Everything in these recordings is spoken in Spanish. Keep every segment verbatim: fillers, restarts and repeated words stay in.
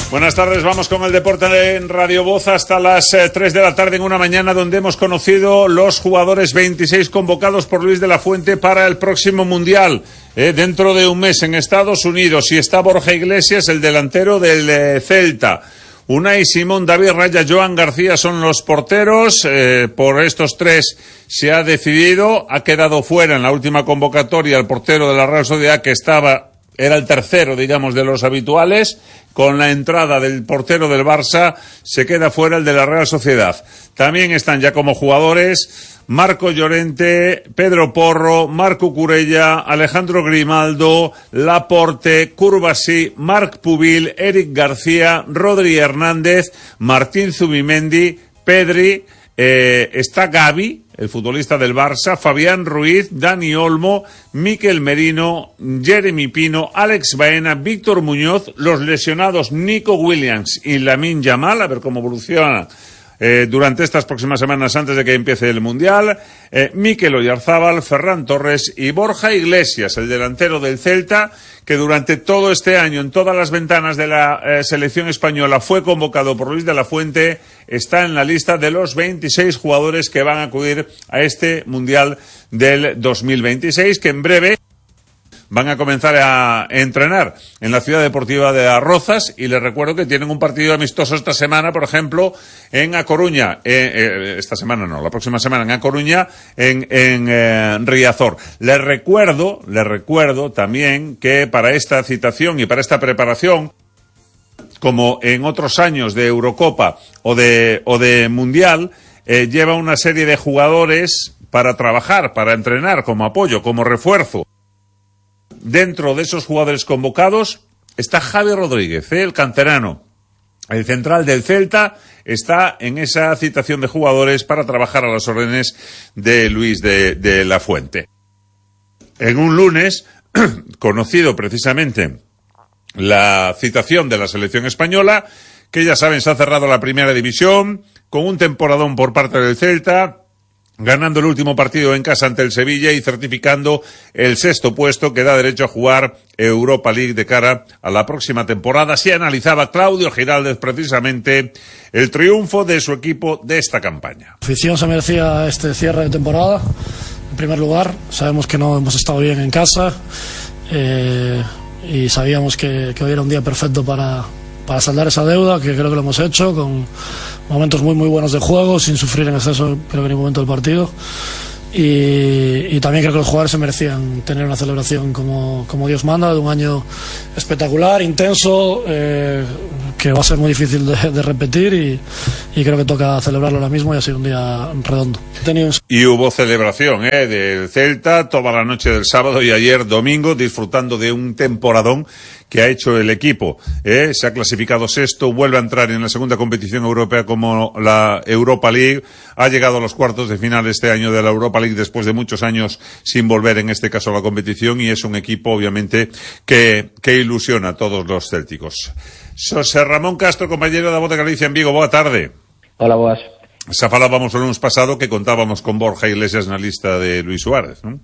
Buenas tardes, vamos con el deporte en Radio Voz hasta las eh, tres de la tarde en una mañana donde hemos conocido los jugadores veintiséis convocados por Luis de la Fuente para el próximo Mundial, eh, dentro de un mes en Estados Unidos. Y está Borja Iglesias, el delantero del eh, Celta. Unai Simón, David Raya, Joan García son los porteros. Eh, por estos tres se ha decidido, ha quedado fuera en la última convocatoria el portero de la Real Sociedad, que estaba... era el tercero, digamos, de los habituales. Con la entrada del portero del Barça, se queda fuera el de la Real Sociedad. También están ya como jugadores Marco Llorente, Pedro Porro, Marco Curella, Alejandro Grimaldo, Laporte, Curbasí, Marc Pubil, Eric García, Rodri Hernández, Martín Zubimendi, Pedri, eh, está Gavi, el futbolista del Barça, Fabián Ruiz, Dani Olmo, Mikel Merino, Jeremy Pino, Alex Baena, Víctor Muñoz, los lesionados Nico Williams y Lamine Yamal, a ver cómo evoluciona eh, durante estas próximas semanas antes de que empiece el Mundial, eh, Mikel Oyarzábal, Ferran Torres y Borja Iglesias, el delantero del Celta, que durante todo este año, en todas las ventanas de la eh, selección española, fue convocado por Luis de la Fuente, está en la lista de los veintiséis jugadores que van a acudir a este Mundial del dos mil veintiséis, que en breve van a comenzar a entrenar en la Ciudad Deportiva de Las Rozas. Y les recuerdo que tienen un partido amistoso esta semana, por ejemplo, en A Coruña, eh, eh, esta semana no, la próxima semana en A Coruña, en, en eh, Riazor. Les recuerdo, les recuerdo también que para esta citación y para esta preparación, como en otros años de Eurocopa o de, o de Mundial, eh, lleva una serie de jugadores para trabajar, para entrenar, como apoyo, como refuerzo. Dentro de esos jugadores convocados está Javi Rodríguez, ¿eh? El canterano. El central del Celta está en esa citación de jugadores para trabajar a las órdenes de Luis de, de la Fuente. En un lunes, conocido precisamente la citación de la selección española, que ya saben, se ha cerrado la primera división, con un temporadón por parte del Celta, ganando el último partido en casa ante el Sevilla y certificando el sexto puesto que da derecho a jugar Europa League de cara a la próxima temporada. Se analizaba Claudio Giraldez precisamente el triunfo de su equipo de esta campaña. La afición se merecía este cierre de temporada. En primer lugar, sabemos que no hemos estado bien en casa eh, y sabíamos que, que hoy era un día perfecto para... para saldar esa deuda, que creo que lo hemos hecho, con momentos muy muy buenos de juego, sin sufrir en exceso creo que en ningún momento del partido. Y, y también creo que los jugadores se merecían tener una celebración como, como Dios manda, de un año espectacular, intenso, eh, que va a ser muy difícil de, de repetir, y, y creo que toca celebrarlo ahora mismo, y ha sido un día redondo. Tenido... Y hubo celebración ¿eh? del Celta toda la noche del sábado y ayer domingo, disfrutando de un temporadón que ha hecho el equipo. ¿eh? Se ha clasificado sexto, vuelve a entrar en la segunda competición europea como la Europa League, ha llegado a los cuartos de final este año de la Europa League después de muchos años sin volver en este caso a la competición, y es un equipo obviamente que, que ilusiona a todos los célticos. José Ramón Castro, compañero da Voz de Galicia en Vigo, boa tarde. Hola, boas. Xa falábamos o lunes pasado que contábamos con Borja Iglesias na lista de Luis Suárez, non?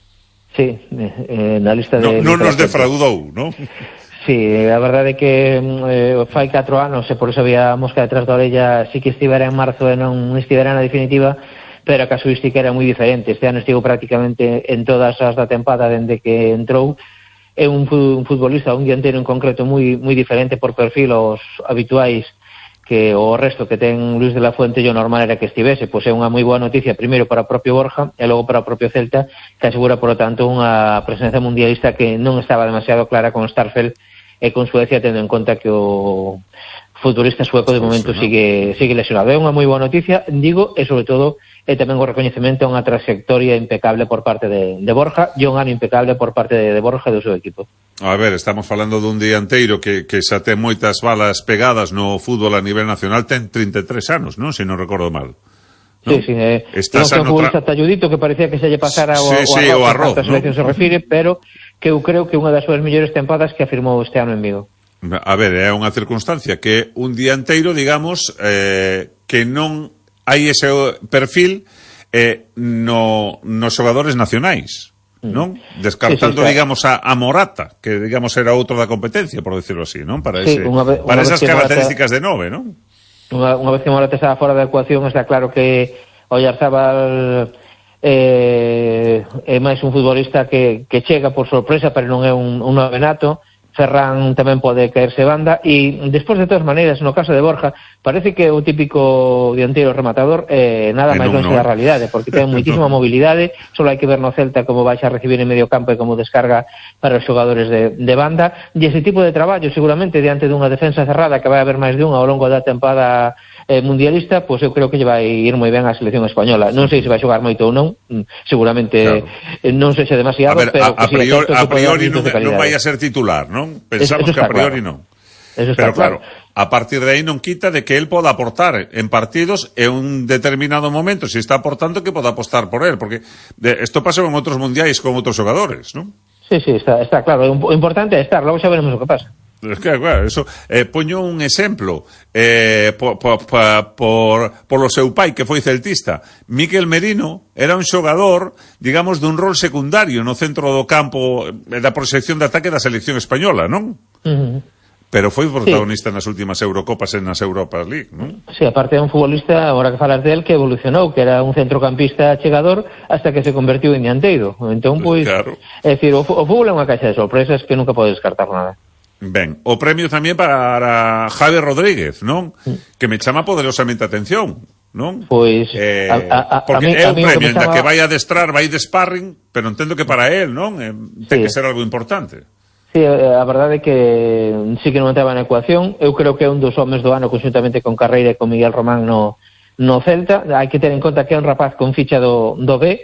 Sí, eh, na lista de... Non no nos defraudou, non? Sí, a verdade é que eh, fai catro anos e por iso había mosca detrás da orella, sí que estivera en marzo e non estivera na definitiva, pero a casuística era moi diferente. Este ano estivo prácticamente en todas as da tempada dende que entrou. É un, un futbolista, un dianteiro en concreto moi moi diferente por perfil aos habituais que o resto que ten Luis de la Fuente. Yo normal era que estivese, pois é unha moi boa noticia primeiro para o propio Borja e logo para o propio Celta, que asegura por lo tanto unha presencia mundialista que non estaba demasiado clara con Starfelt e con Suecia, tendo en conta que o futbolista sueco de momento sigue sigue lesionado. É unha moi boa noticia, digo, e sobre todo e tamén o reconhecemento a unha trayectoria impecable por parte de, de Borja, e un ano impecable por parte de, de Borja e do seu equipo. A ver, estamos falando dun dianteiro que, que xa ten moitas balas pegadas no fútbol a nivel nacional, ten trinta e tres anos, non? Se non recordo mal. ¿No? Sí, sí, eh, Estás un futbolista tra... talludito que parecía que se lle pasara o, sí, sí, o arroz, o arroz, a selección, ¿no? Se refire, pero que eu creo que unha das súas mellores tempadas que afirmou este ano en Vigo. A ver, é unha circunstancia que un dianteiro, digamos, eh, que non hai ese perfil eh, no, nos xogadores nacionais. non? Descartando, sí, sí, digamos, a, a Morata, que, digamos, era outro da competencia, por decirlo así, non? Para, sí, ese, unha vez, para unha esas características Morata, de nove, non? Unha, unha vez que Morata estaba fora da ecuación, está claro que Oyarzabal eh, é máis un futbolista que, que chega por sorpresa, pero non é un, un novenato. Ferran tamén pode caerse banda e despois, de todas maneiras, no caso de Borja, parece que o típico dianteiro rematador eh, nada máis longe da realidade, porque ten moitísima mobilidade. Só hai que ver no Celta como vai a recibir en medio campo e como descarga para os xogadores de, de banda, e ese tipo de traballo seguramente diante dunha defensa cerrada, que vai haber máis de unha ao longo da tempada eh, mundialista, pois pues eu creo que lle vai ir moi ben á selección española. Non sei se vai xogar moito ou non, seguramente claro. non sexa demasiado, a ver, pero a, a priori, a priori non, non vai a ser titular, non? Pensamos eso, eso que a priori claro. non. Pero claro, claro, a partir de aí non quita de que él poda aportar en partidos en un determinado momento, se si está aportando, que poda apostar por él, porque isto pasou en outros mundiais con outros xogadores, non? Sí, sí, está, está claro, o importante é estar, logo xa veremos o que pasa. Es que, claro, eso, eh, poño un exemplo eh, por, por, por, por lo seu pai, que foi celtista. Miquel Merino era un xogador, digamos, dun rol secundario no centro do campo da proxección de ataque da selección española, non? Uh-huh. Pero foi protagonista sí. nas últimas Eurocopas e nas Europa League, non? Sí, aparte é un futbolista, agora que falas del, que evolucionou, que era un centrocampista chegador hasta que se convertiu en dianteiro. Entón, pois, pues, claro. É dicir, o, o fútbol é unha caixa de sorpresas que nunca pode descartar nada. Ben, o premio tamén para Javi Rodríguez, non? Mm. Que me chama poderosamente a atención, non? Pois, eh, a, a, porque a mí, é un premio en chama... que vai a adestrar, vai de sparring, pero entendo que para él, non? Eh, ten sí. que ser algo importante. Sí, a verdade é que sí que non estaba na ecuación. Eu creo que é un dos homes do ano conjuntamente con Carreira e con Miguel Román no, no Celta. Hai que ter en conta que é un rapaz con ficha do, do B,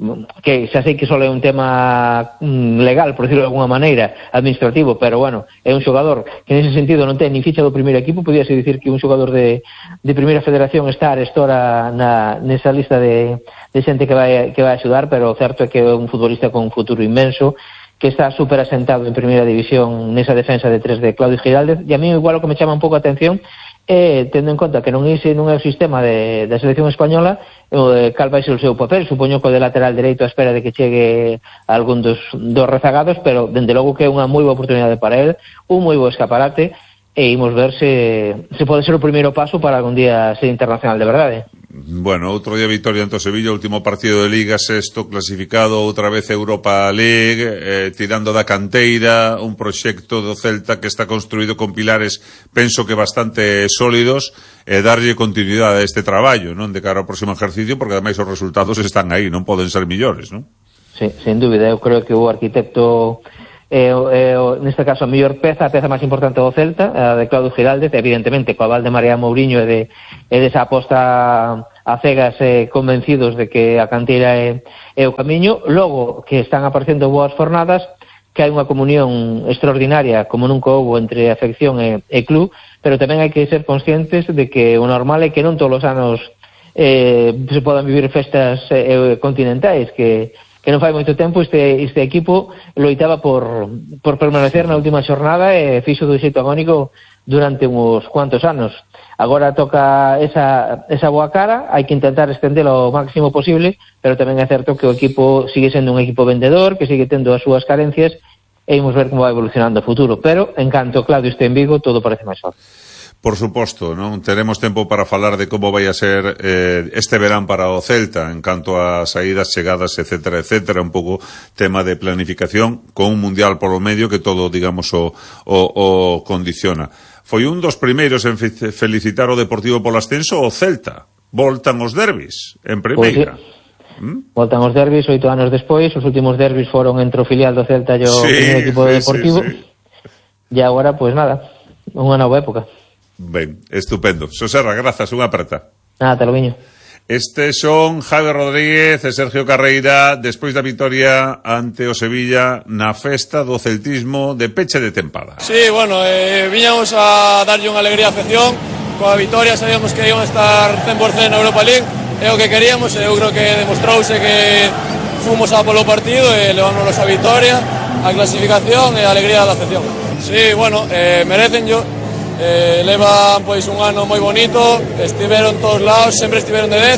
que xa sei que só é un tema legal, por decirlo de alguna maneira, administrativo, pero bueno, é un xogador que nese sentido non ten ni ficha do primeiro equipo. Podíase dicir que un xogador de, de primeira federación está a estora na, nesa lista de, de xente que vai, que vai a axudar, pero o certo é que é un futbolista con un futuro inmenso, que está super asentado en primeira división nesa defensa de tres de Claudio Giraldez. E a mí igual o que me chama un pouco a atención é, tendo en conta que non é, non é o sistema de, da selección española, o de cal vai ser o seu papel. Supoño que o de lateral dereito a espera de que chegue algún dos, dos rezagados, pero dende logo que é unha moi boa oportunidade para él, un moi bo escaparate, e imos ver se, se pode ser o primeiro paso para algún día ser internacional de verdade. Bueno, outro día victoria ante o Sevilla, último partido de Liga, sexto clasificado, outra vez Europa League, eh, tirando da canteira, un proxecto do Celta que está construído con pilares, penso que bastante sólidos, e eh, darlle continuidade a este traballo, non, de cara ao próximo ejercicio, porque ademais os resultados están aí, non poden ser millores, non? Sí, sin dúbida, eu creo que o arquitecto eh, eh, neste caso a mellor peza, a peza máis importante do Celta, a de Claudio Giraldez, evidentemente coa val de María Mourinho e de, e desa aposta a cegas eh, convencidos de que a canteira é, é o camiño. Logo que están aparecendo boas fornadas, que hai unha comunión extraordinaria como nunca houbo entre afección e, e club, pero tamén hai que ser conscientes de que o normal é que non todos os anos eh, se podan vivir festas eh, continentais, que que non fai moito tempo este, este equipo loitaba por, por permanecer na última xornada e fixo do xeito agónico durante uns cuantos anos. Agora toca esa, esa boa cara, hai que intentar estendelo o máximo posible, pero tamén é certo que o equipo sigue sendo un equipo vendedor, que sigue tendo as súas carencias, e imos ver como vai evolucionando o futuro, pero en canto Claudio este en Vigo, todo parece máis fácil. Por suposto, non teremos tempo para falar de como vai a ser eh, este verán para o Celta en canto a saídas, chegadas, etcétera, etcétera, un pouco tema de planificación con un mundial polo medio que todo, digamos, o, o, o condiciona. Foi un dos primeiros en felicitar o Deportivo polo ascenso, o Celta. Voltan os derbis en primeira. Pues sí. ¿Mm? Voltan os derbis oito anos despois, os últimos derbis foron entre o filial do Celta e o sí, primeiro equipo sí, Deportivo. Sí, sí. E agora, pois pues nada, unha nova época. Ben, estupendo. Xoserra, grazas, unha aperta. Nada, te lo viño. Estes son Javi Rodríguez e Sergio Carreira despois da victoria ante o Sevilla na festa do celtismo de peche de tempada. Sí, bueno, eh, viñamos a darlle unha alegría á afección. Coa victoria sabíamos que íbamos a estar cen por cen na Europa League. É o que queríamos e eu creo que demostrouse que fomos a polo partido e levámonos a victoria, a clasificación e a alegría da afección. Sí, bueno, eh, merecen yo. Eh, levan pois un ano moi bonito, estiveron todos lados, sempre estiveron de dez,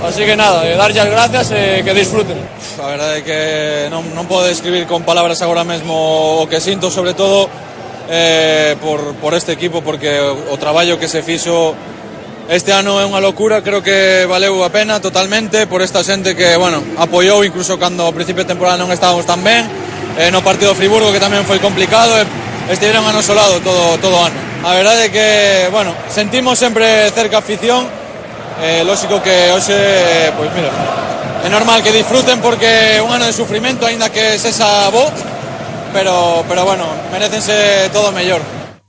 así que nada, eh, darlle as gracias e eh, que disfruten. A verdade é que non, non podo describir con palabras agora mesmo o que sinto, sobre todo eh, por, por este equipo, porque o, o traballo que se fixo este ano é unha locura. Creo que valeu a pena totalmente por esta xente que, bueno, apoiou incluso cando ao principio de temporada non estábamos tan ben, eh, no partido de Friburgo, que tamén foi complicado, e estiveron a noso lado todo, todo ano. A verdade é que, bueno, sentimos sempre cerca a afición. Eh, lógico que hoxe, pois mira, é normal que disfruten porque é un ano de sufrimento, aínda que es esa voz, pero, pero bueno, merecense todo mellor.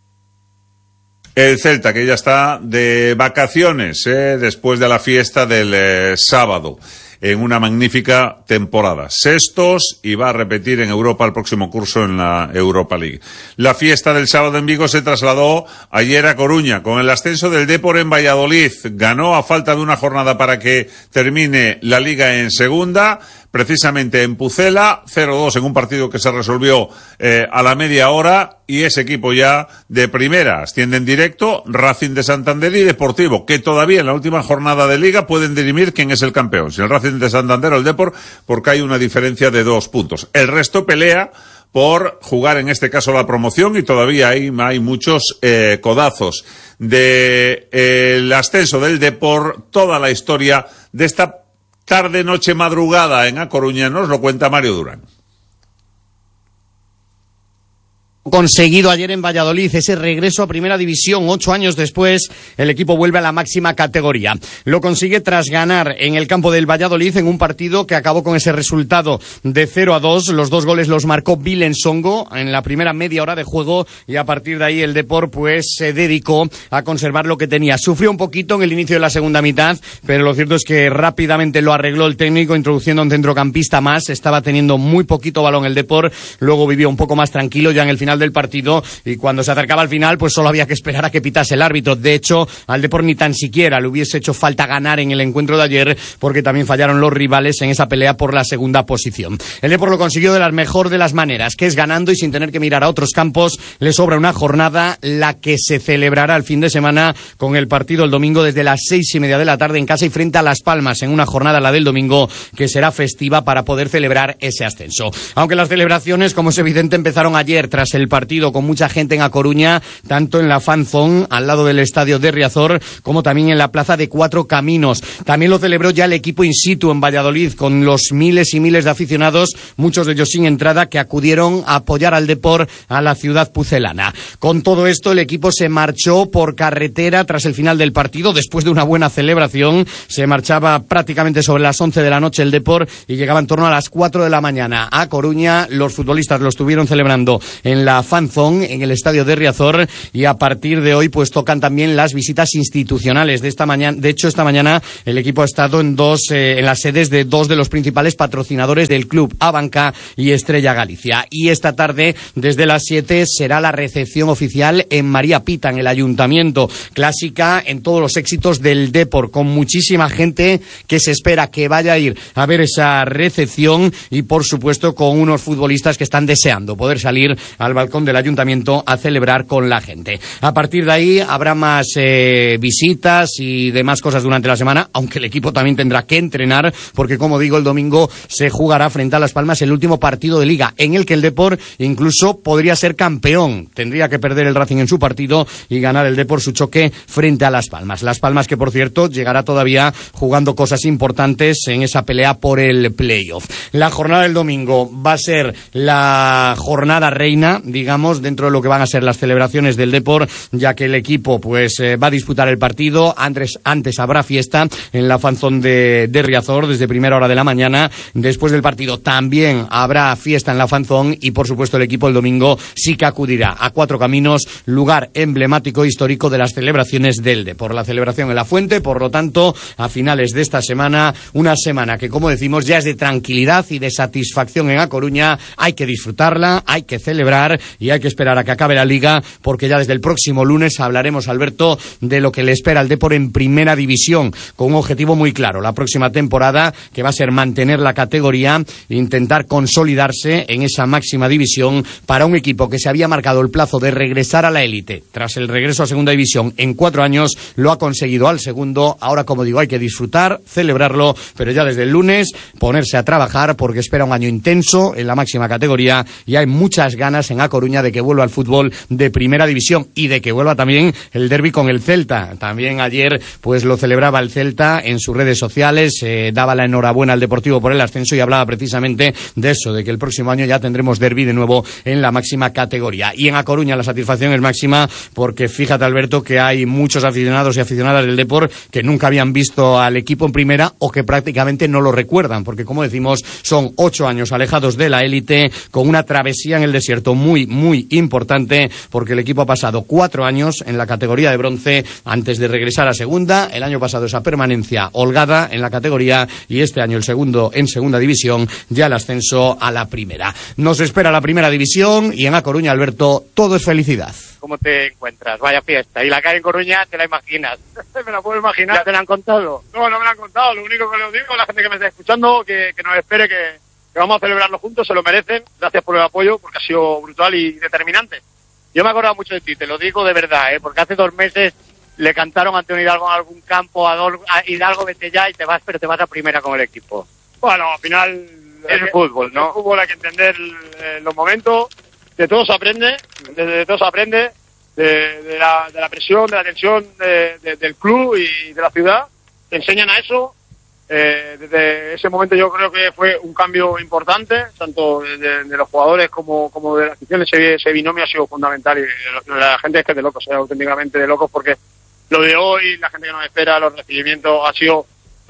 El Celta, que ya está de vacaciones, eh, después de la fiesta del eh, sábado, en una magnífica temporada. Sextos, y va a repetir en Europa el próximo curso en la Europa League. La fiesta del sábado en Vigo se trasladó ayer a Coruña, con el ascenso del Depor en Valladolid. Ganó a falta de una jornada para que termine la Liga en segunda, precisamente en Pucela, cero dos en un partido que se resolvió eh, a la media hora, y ese equipo ya de primera asciende en directo. Racing de Santander y Deportivo, que todavía en la última jornada de Liga pueden dirimir quién es el campeón, si el Racing de Santander o el Depor, porque hay una diferencia de dos puntos. El resto pelea por jugar en este caso la promoción, y todavía hay, hay muchos eh, codazos de eh, el ascenso del Depor. Toda la historia de esta tarde, noche, madrugada en A Coruña nos lo cuenta Mario Durán. Conseguido ayer en Valladolid, ese regreso a Primera División. Ocho años después, el equipo vuelve a la máxima categoría. Lo consigue tras ganar en el campo del Valladolid en un partido que acabó con ese resultado de cero a dos. Los dos goles los marcó Bilen Songo en la primera media hora de juego, y a partir de ahí el Depor pues se dedicó a conservar lo que tenía. Sufrió un poquito en el inicio de la segunda mitad, pero lo cierto es que rápidamente lo arregló el técnico, introduciendo un centrocampista más. Estaba teniendo muy poquito balón el Depor, luego vivió un poco más tranquilo ya en el final del partido, y cuando se acercaba al final pues solo había que esperar a que pitase el árbitro. De hecho, al Depor ni tan siquiera le hubiese hecho falta ganar en el encuentro de ayer, porque también fallaron los rivales en esa pelea por la segunda posición. El Depor lo consiguió de la mejor de las maneras, que es ganando y sin tener que mirar a otros campos. Le sobra una jornada, la que se celebrará el fin de semana, con el partido el domingo desde las seis y media de la tarde en casa y frente a Las Palmas, en una jornada, la del domingo, que será festiva para poder celebrar ese ascenso. Aunque las celebraciones, como es evidente, empezaron ayer tras el partido, con mucha gente en A Coruña, tanto en la Fan Zone, al lado del estadio de Riazor, como también en la plaza de Cuatro Caminos. También lo celebró ya el equipo in situ en Valladolid, con los miles y miles de aficionados, muchos de ellos sin entrada, que acudieron a apoyar al Depor a la ciudad pucelana. Con todo esto, el equipo se marchó por carretera tras el final del partido, después de una buena celebración. Se marchaba prácticamente sobre las once de la noche el Depor, y llegaba en torno a las cuatro de la mañana a Coruña. Los futbolistas lo estuvieron celebrando en la Fan Zone, en el estadio de Riazor, y a partir de hoy pues tocan también las visitas institucionales de esta mañana. De hecho, esta mañana el equipo ha estado en dos eh, en las sedes de dos de los principales patrocinadores del club, Abanca y Estrella Galicia. Y esta tarde, desde las siete, será la recepción oficial en María Pita, en el ayuntamiento, clásica en todos los éxitos del Depor, con muchísima gente que se espera que vaya a ir a ver esa recepción, y por supuesto con unos futbolistas que están deseando poder salir al balcón del ayuntamiento a celebrar con la gente. A partir de ahí habrá más eh, visitas y demás cosas durante la semana, aunque el equipo también tendrá que entrenar, porque, como digo, el domingo se jugará frente a Las Palmas el último partido de Liga, en el que el Depor incluso podría ser campeón. Tendría que perder el Racing en su partido y ganar el Depor su choque frente a Las Palmas. Las Palmas que, por cierto, llegará todavía jugando cosas importantes en esa pelea por el playoff. La jornada del domingo va a ser la jornada reina, digamos, dentro de lo que van a ser las celebraciones del Depor, ya que el equipo pues eh, va a disputar el partido. Antes, antes habrá fiesta en la Fan Zone de, de Riazor desde primera hora de la mañana. Después del partido también habrá fiesta en la Fan Zone, y por supuesto el equipo el domingo sí que acudirá a Cuatro Caminos, lugar emblemático histórico de las celebraciones del Depor. La celebración en la Fuente, por lo tanto, a finales de esta semana, una semana que, como decimos, ya es de tranquilidad y de satisfacción en A Coruña. Hay que disfrutarla, hay que celebrar, y hay que esperar a que acabe la Liga, porque ya desde el próximo lunes hablaremos, Alberto, de lo que le espera al Depor en Primera División, con un objetivo muy claro, la próxima temporada, que va a ser mantener la categoría e intentar consolidarse en esa máxima división para un equipo que se había marcado el plazo de regresar a la élite. Tras el regreso a Segunda División en cuatro años, lo ha conseguido al segundo. Ahora, como digo, hay que disfrutar, celebrarlo, pero ya desde el lunes ponerse a trabajar, porque espera un año intenso en la máxima categoría y hay muchas ganas en A Coruña de que vuelva al fútbol de Primera División y de que vuelva también el derbi con el Celta. También ayer pues lo celebraba el Celta en sus redes sociales, eh, daba la enhorabuena al Deportivo por el ascenso y hablaba precisamente de eso, de que el próximo año ya tendremos derbi de nuevo en la máxima categoría. Y en A Coruña la satisfacción es máxima, porque fíjate, Alberto, que hay muchos aficionados y aficionadas del Depor que nunca habían visto al equipo en primera o que prácticamente no lo recuerdan, porque como decimos, son ocho años alejados de la élite, con una travesía en el desierto muy, muy importante, porque el equipo ha pasado cuatro años en la categoría de bronce antes de regresar a segunda. El año pasado esa permanencia holgada en la categoría y este año el segundo en Segunda División, ya el ascenso a la primera. Nos espera la Primera División y en A Coruña, Alberto, todo es felicidad. ¿Cómo te encuentras? Vaya fiesta. Y la calle en Coruña, te la imaginas. Me la puedo imaginar. ¿Ya te la han contado? No, no me la han contado. Lo único que les digo a la gente que me está escuchando, que, que nos espere, que, que vamos a celebrarlo juntos, se lo merecen. Gracias por el apoyo, porque ha sido brutal y determinante. Yo me he acordado mucho de ti, te lo digo de verdad, ¿eh? Porque hace dos meses le cantaron a Antonio Hidalgo en algún campo, a, Dol, a Hidalgo, vete ya y te vas, pero te vas a primera con el equipo. Bueno, al final es el fútbol, ¿no? El fútbol hay que entender eh, los momentos, de todo se aprende, de, de todo se aprende, de, de, la, de la presión, de la tensión de, de, del club y de la ciudad, te enseñan a eso. Eh, desde ese momento yo creo que fue un cambio importante, tanto de, de los jugadores como, como de la afición. Ese, ese binomio ha sido fundamental y la gente es que es de locos, o sea, auténticamente de locos, porque lo de hoy, la gente que nos espera, los recibimientos, ha sido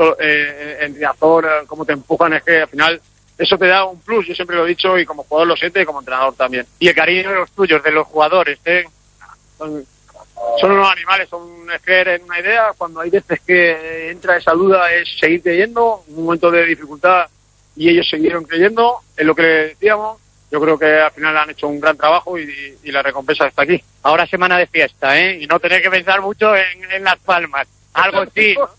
eh, en Riazor, cómo te empujan, es que al final eso te da un plus, yo siempre lo he dicho, y como jugador lo siento y como entrenador también. Y el cariño de los tuyos, de los jugadores, ¿eh? Son, son unos animales, son es que eres una idea. Cuando hay veces que entra esa duda, es seguir creyendo, un momento de dificultad, y ellos siguieron creyendo en lo que les decíamos. Yo creo que al final han hecho un gran trabajo y, y la recompensa está aquí. Ahora semana de fiesta, ¿eh? Y no tener que pensar mucho en, en Las Palmas. Algo sí, ¿no?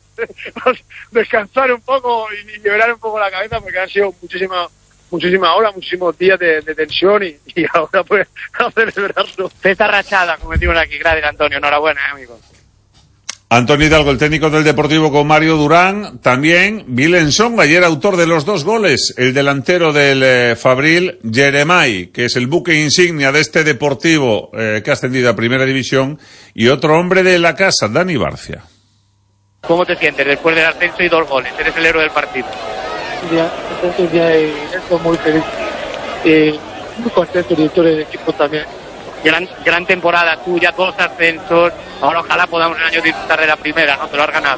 Descansar un poco y, y liberar un poco la cabeza, porque han sido muchísimas muchísimas horas, muchísimos días de, de tensión y, y ahora pues a celebrarlo. Cesta rachada, como decimos aquí. Gracias, Antonio. Enhorabuena, ¿eh, amigo? Antonio Hidalgo, el técnico del Deportivo, con Mario Durán. También Vilensong, ayer autor de los dos goles, el delantero del eh, Fabril, Jeremai, que es el buque insignia de este Deportivo eh, que ha ascendido a Primera División, y otro hombre de la casa, Dani Barcia. ¿Cómo te sientes después del ascenso y dos goles? Eres el héroe del partido. Bien, entonces ya estoy muy feliz. Eh, muy contento, director del equipo también. Gran, gran temporada tuya, todos los ascensos. Ahora ojalá podamos el año disfrutar de la primera, ¿no? Te lo has ganado.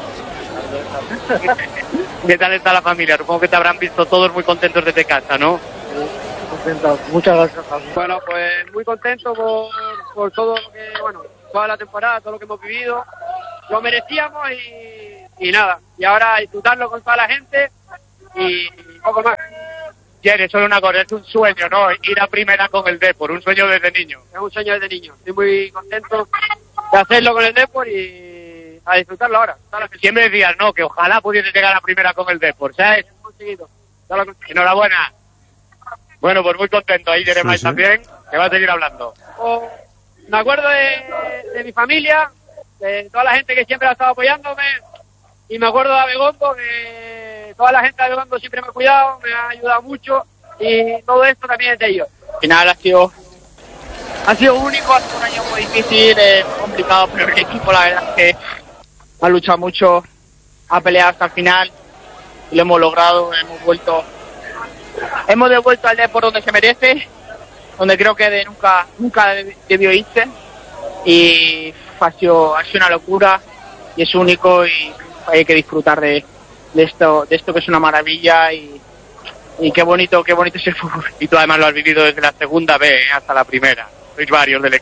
¿Qué tal está la familia? Supongo que te habrán visto todos muy contentos desde casa, ¿no? Contento. Muchas gracias. Bueno, pues muy contento por, por todo lo que, bueno, toda la temporada, todo lo que hemos vivido. Lo merecíamos y, y nada. Y ahora disfrutarlo con toda la gente y poco más. Jerry, solo una cosa, es un sueño, ¿no? Ir a primera con el Depor, un sueño desde niño. Es un sueño desde niño. Estoy muy contento de hacerlo con el Depor y a disfrutarlo ahora. Siempre decías, ¿no? Que ojalá pudiese llegar a primera con el Depor, ¿sabes? Conseguido. Enhorabuena. Bueno, pues muy contento ahí, Jeremai, sí, sí. También, que va a seguir hablando. Oh, me acuerdo de, de mi familia, de toda la gente que siempre ha estado apoyándome, y me acuerdo de Abegondo, que toda la gente de Abegondo siempre me ha cuidado, me ha ayudado mucho, y todo esto también es de ellos. Al final ha sido, ha sido único, ha sido un año muy difícil, eh, muy complicado, pero el equipo la verdad es que ha luchado mucho, ha peleado hasta el final, y lo hemos logrado, hemos vuelto, hemos devuelto al Depor donde se merece, donde creo que de nunca, nunca debió irse, y ha sido, ha sido una locura, y es único, y hay que disfrutar de, de esto, de esto que es una maravilla, y, y qué bonito, qué bonito es el fútbol. Y tú además lo has vivido desde la segunda B, ¿eh? Hasta la primera. Sois varios del equipo.